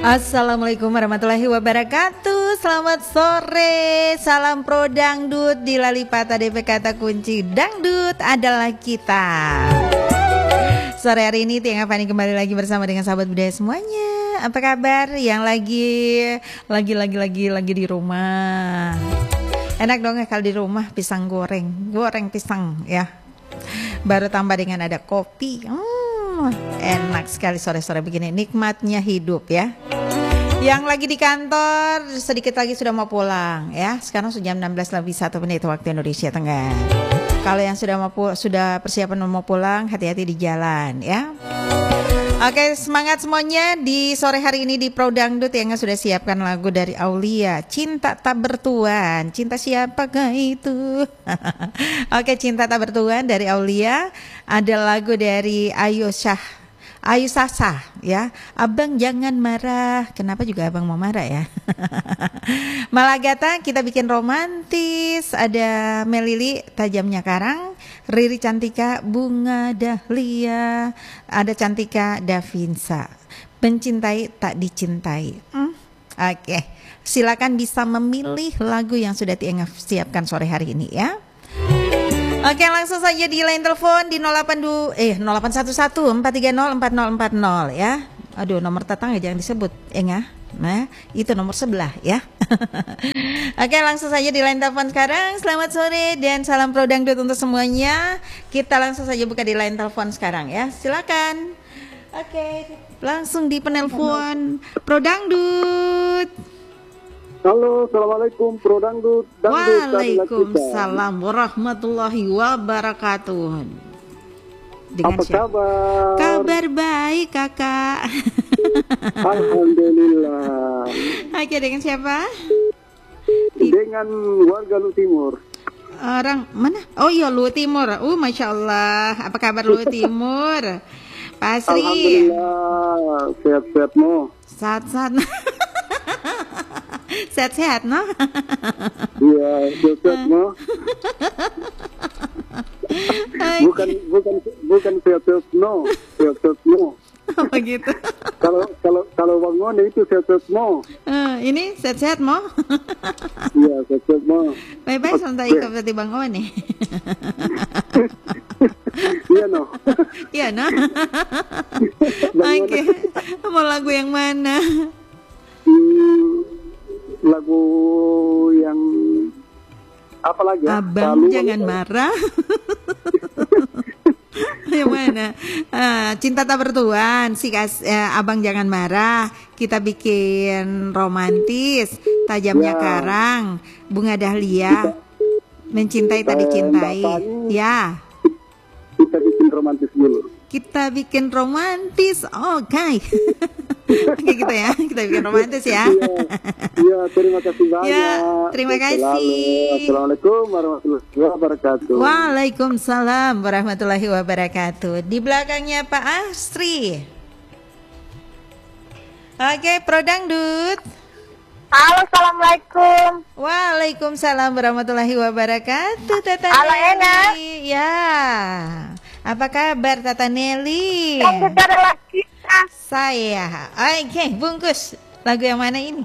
Assalamualaikum warahmatullahi wabarakatuh. Selamat sore. Salam pro dangdut di Lalipata DP kata kunci dangdut adalah kita. Sore hari ini Tiang Fani kembali lagi bersama dengan sahabat budaya semuanya. Apa kabar yang lagi di rumah? Enak dong ya kalau di rumah pisang goreng pisang ya. Baru tambah dengan ada kopi. Enak sekali sore-sore begini, nikmatnya hidup ya. Yang lagi di kantor sedikit lagi sudah mau pulang ya. Sekarang sudah jam 16:01 waktu Indonesia Tengah. Kalau yang sudah persiapan mau pulang, hati-hati di jalan ya. Oke, semangat semuanya di sore hari ini di Pro Dangdut yang sudah siapkan lagu dari Aulia, Cinta Tak Bertuan. Cinta siapakah itu? Oke, Cinta Tak Bertuan dari Aulia. Ada lagu dari Ayu Sasa ya. Abang jangan marah. Kenapa juga abang mau marah ya? Malagata kita bikin romantis. Ada Melili Tajamnya Karang, Riri Cantika Bunga Dahlia, ada Cantika Davinsa Mencintai Tak Dicintai. Oke, silakan bisa memilih lagu yang sudah Tiang siapkan sore hari ini ya. Oke, langsung saja di line telepon di 0811 430 4040 ya. Aduh, nomor tetangga jangan disebut, ya. Nah, itu nomor sebelah ya. Oke, langsung saja di line telepon sekarang. Selamat sore dan salam pro dangdut untuk semuanya. Kita langsung saja buka di line telepon sekarang ya. Silakan. Oke, langsung di penelpon pro dangdut. Halo, assalamualaikum Pro Dangdut. Waalaikumsalam warahmatullahi wabarakatuh. Dengan apa siapa? kabar? Kabar baik kakak. Alhamdulillah. Oke, dengan siapa? Dengan warga Lu Timur. Orang mana? Oh iya, Lu Timur. Masya Allah. Apa kabar Lu Timur? Pak Asri. Alhamdulillah, sehat-sehatmu. Sehat-sehat. Sehat-sehat, no? Iya, sehat-sehatmu. Bukan sehat-sehat, no. Sehat-sehatmu. Oh gitu. Kalau bangun itu sehat-sehatmu. Ini sehat-sehat mo? Iya, sehat-sehatmu. Bye-bye santai ikut berarti Bang Owen nih. Iya no. Iya no. Oke. Mau lagu yang mana? Lagu yang apa lagi ya? Abang jangan marah. Yang mana? Cinta Tak Bertuan. Abang jangan marah. Kita bikin romantis. Tajamnya Karang, Bunga Dahlia, Mencintai Tak Dicintai. Ya. Kita bikin romantis dulu. Kita bikin romantis. Oke. Oke gitu ya. Kita bikin romantis ya. Iya, terima kasih banyak. Ya, terima kasih. Assalamualaikum warahmatullahi wabarakatuh. Waalaikumsalam warahmatullahi wabarakatuh. Di belakangnya Pak Asri. Oke, Pro Dangdut. Halo, assalamualaikum. Waalaikumsalam warahmatullahi wabarakatuh. Tata Halo, Ena. Nelly. Ya. Apa kabar Tata Nelly? Dangdut adalah kita. Saya. Oke, bungkus. Lagu yang mana ini?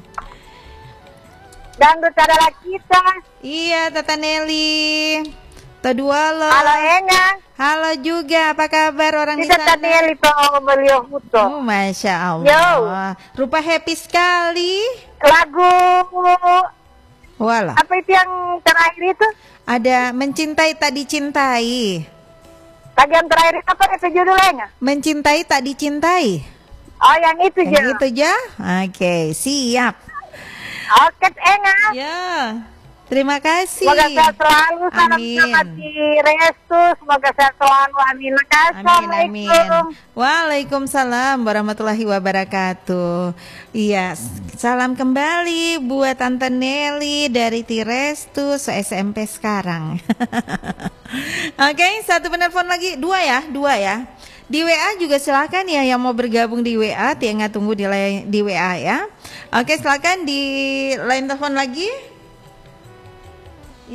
Dangdut adalah kita. Iya, Tata Nelly. Kedua lo. Halo, Ena. Halo juga. Apa kabar orang di Kita sana? tadi lihat beliau foto. Masya Allah. Yo. Rupa happy sekali. Lagu Walah. apa itu yang terakhir itu? Ada Mencintai Tak Dicintai. Lagu yang terakhir apa itu judulnya? Mencintai Tak Dicintai. Oh, yang itu Yang aja. itu aja. Oke, siap. Oke, Ena. Ya. Terima kasih. Semoga sehat selalu. Salam Amin. selamat di Restu. Semoga sehat selalu. Amin. Amin. Assalamualaikum. Waalaikumsalam warahmatullahi wabarakatuh. Iya, salam kembali buat Tante Nelly dari Tirestus SMP sekarang. Oke, satu penelpon lagi, dua ya. Di WA juga silakan ya yang mau bergabung di WA, Tiang tunggu di WA ya. Oke, silakan di line telepon lagi.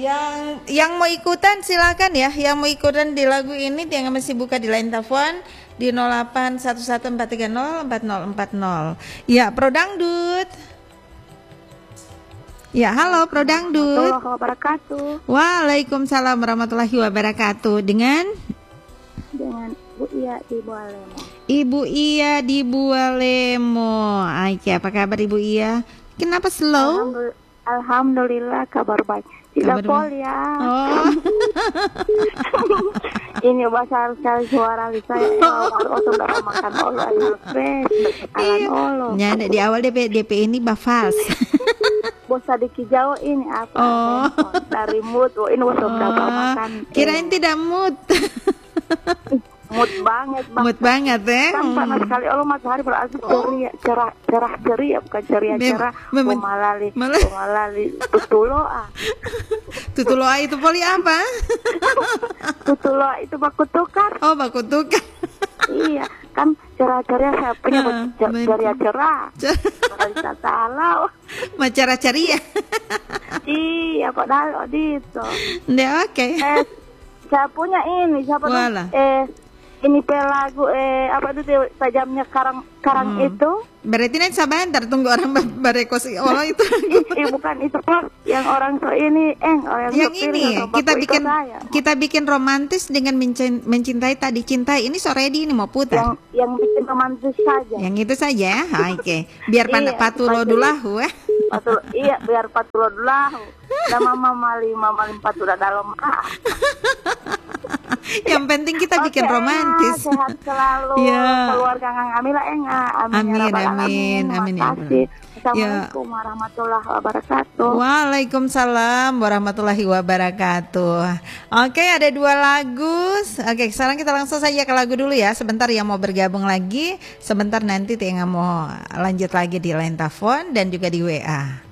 Yang mau ikutan silakan ya. Yang mau ikutan di lagu ini Tiang masih buka di line telepon di 081143040440. Ya, Pro Dangdut. Ya, halo Pro Dangdut. Warahmatullahi wabarakatuh. Waalaikumsalam warahmatullahi wabarakatuh. Dengan Bu Iya di Bualemo. Ibu Iya di Bualemo. Oke, apa kabar Ibu Iya? Kenapa slow? Alhamdulillah kabar baik. Tidak Kabar pol ya. Oh. Ini bahasa cari suara Lisa ya. Oto udah makan olo ayo fresh. Alan olo. Ya, di awal DP ini bafals. Bosa dikijau ini apa? Oh. Handphone. Dari mood. Oh, ini bosa udah makan. Kirain tidak mood. Mood banget bang. Mood banget Kan panas sekali Allah matahari berarti ceria, cerah ceria bukan ceria cerah. Malali tutuloa. Tutuloa itu poli apa? Tutuloa itu baku tukar. Oh, baku tukar. Iya, kan cerah-ceria saya punya ceria cerah. Bisa tahu. Macara ceria. Iya, padahal itu. Nggak oke. Saya punya ini siapa tuh? Ini lagu apa itu tajamnya karang itu. Berarti nanti sebentar tunggu orang barekos Allah itu. Bukan itu Pak, yang orang so ini orang yang ini kita bikin romantis dengan mencintai tadi cintai ini sore ini mau putar. Yang bikin romantis saja. Yang itu saja ya. Oke. Biar patulo dulahu iya, biar patulo dulahu. Nama mama lima patulo dalam. Yang penting kita bikin romantis. Sehat selalu. Ya. Keluarga Kang Amila Amin. Terima kasih. Assalamualaikum warahmatullahi wabarakatuh. Waalaikumsalam warahmatullahi wabarakatuh. Oke, ada 2 lagu. Oke, sekarang kita langsung saja ke lagu dulu ya. Sebentar yang mau bergabung lagi. Sebentar nanti Tenga mau lanjut lagi di line telepon dan juga di WA.